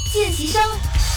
见习生。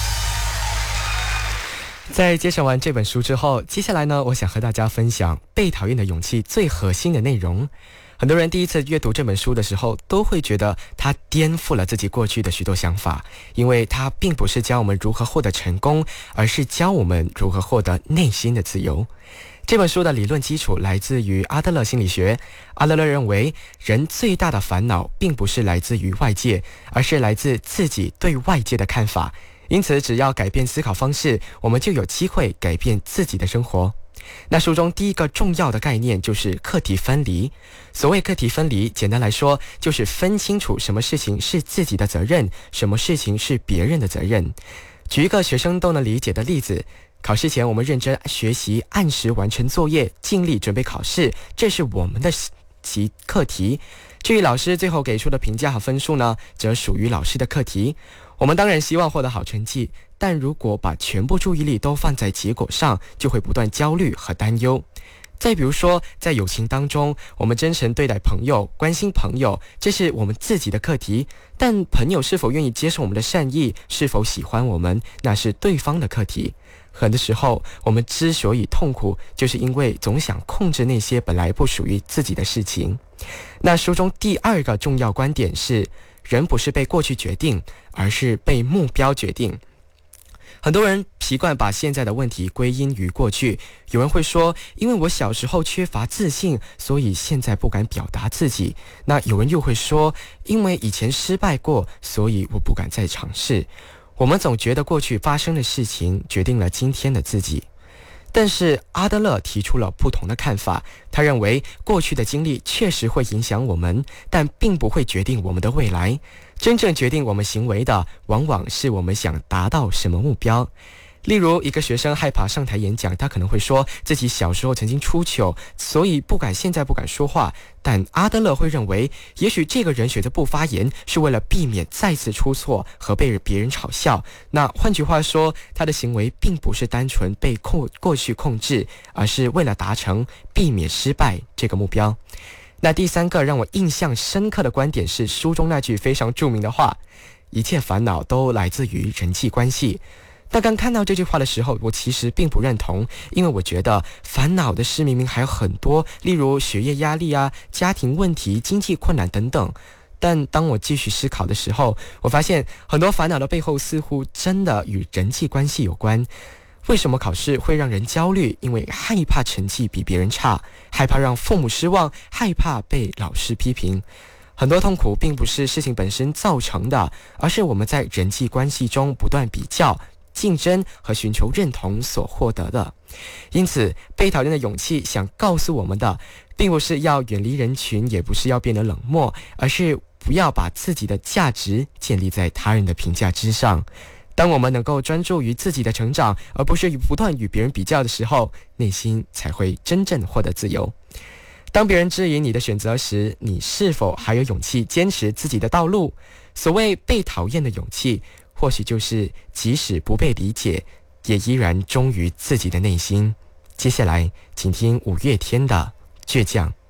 在介绍完这本书之后，接下来呢，我想和大家分享《被讨厌的勇气》最核心的内容。很多人第一次阅读这本书的时候，都会觉得它颠覆了自己过去的许多想法，因为它并不是教我们如何获得成功，而是教我们如何获得内心的自由。这本书的理论基础来自于阿德勒心理学。阿德勒认为，人最大的烦恼并不是来自于外界，而是来自自己对外界的看法。因此，只要改变思考方式，我们就有机会改变自己的生活。那书中第一个重要的概念就是课题分离。所谓课题分离，简单来说，就是分清楚什么事情是自己的责任，什么事情是别人的责任。举一个学生都能理解的例子，考试前我们认真学习，按时完成作业，尽力准备考试，这是我们的课题。至于老师最后给出的评价和分数呢，则属于老师的课题。我们当然希望获得好成绩，但如果把全部注意力都放在结果上，就会不断焦虑和担忧。再比如说，在友情当中，我们真诚对待朋友，关心朋友，这是我们自己的课题，但朋友是否愿意接受我们的善意，是否喜欢我们，那是对方的课题。很多时候，我们之所以痛苦，就是因为总想控制那些本来不属于自己的事情。那书中第二个重要观点是，人不是被过去决定，而是被目标决定。很多人习惯把现在的问题归因于过去，有人会说，因为我小时候缺乏自信，所以现在不敢表达自己。那有人又会说，因为以前失败过，所以我不敢再尝试。我们总觉得过去发生的事情决定了今天的自己。但是阿德勒提出了不同的看法，他认为过去的经历确实会影响我们，但并不会决定我们的未来。真正决定我们行为的，往往是我们想达到什么目标。例如，一个学生害怕上台演讲，他可能会说自己小时候曾经出糗，所以现在不敢说话。但阿德勒会认为，也许这个人选择不发言，是为了避免再次出错和被别人嘲笑。那换句话说，他的行为并不是单纯被过去控制，而是为了达成避免失败这个目标。那第三个让我印象深刻的观点是书中那句非常著名的话：一切烦恼都来自于人际关系。但刚看到这句话的时候，我其实并不认同，因为我觉得烦恼的事明明还有很多，例如学业压力啊、家庭问题、经济困难等等。但当我继续思考的时候，我发现很多烦恼的背后似乎真的与人际关系有关。为什么考试会让人焦虑？因为害怕成绩比别人差，害怕让父母失望，害怕被老师批评。很多痛苦并不是事情本身造成的，而是我们在人际关系中不断比较、竞争和寻求认同所获得的。因此，被讨厌的勇气想告诉我们的，并不是要远离人群，也不是要变得冷漠，而是不要把自己的价值建立在他人的评价之上。当我们能够专注于自己的成长，而不是不断与别人比较的时候，内心才会真正获得自由。当别人质疑你的选择时，你是否还有勇气坚持自己的道路？所谓被讨厌的勇气，或许就是即使不被理解，也依然忠于自己的内心。接下来，请听五月天的《倔强》。